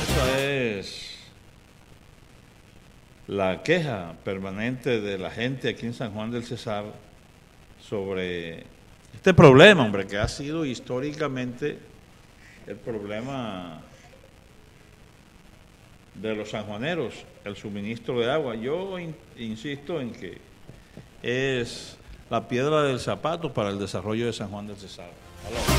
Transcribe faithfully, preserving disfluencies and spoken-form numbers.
cosa es la queja permanente de la gente aquí en San Juan del Cesar sobre este problema, hombre, que ha sido históricamente el problema de los sanjuaneros, el suministro de agua. Yo in, insisto en que es la piedra del zapato para el desarrollo de San Juan del Cesar. Aló.